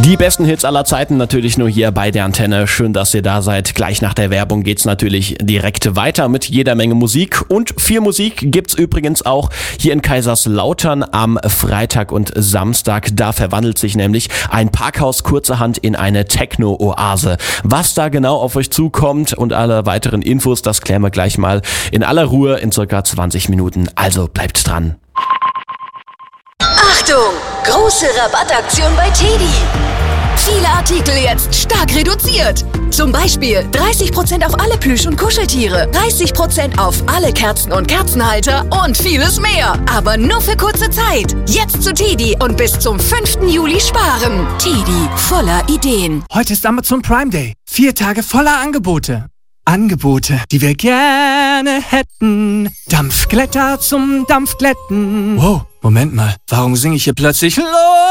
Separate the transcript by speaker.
Speaker 1: Die besten Hits aller Zeiten natürlich nur hier bei der Antenne. Schön, dass ihr da seid. Gleich nach der Werbung geht's natürlich direkt weiter mit jeder Menge Musik. Und viel Musik gibt's übrigens auch hier in Kaiserslautern am Freitag und Samstag. Da verwandelt sich nämlich ein Parkhaus kurzerhand in eine Techno-Oase. Was da genau auf euch zukommt und alle weiteren Infos, das klären wir gleich mal in aller Ruhe in circa 20 Minuten. Also bleibt dran.
Speaker 2: Achtung! Große Rabattaktion bei TEDi. Viele Artikel jetzt stark reduziert. Zum Beispiel 30% auf alle Plüsch- und Kuscheltiere, 30% auf alle Kerzen und Kerzenhalter und vieles mehr. Aber nur für kurze Zeit. Jetzt zu TEDi und bis zum 5. Juli sparen. TEDi, voller Ideen.
Speaker 3: Heute ist Amazon Prime Day. 4 Tage voller Angebote. Angebote, die wir gerne hätten. Dampfglätter zum Dampfglätten. Wow, Moment mal. Warum singe ich hier plötzlich los?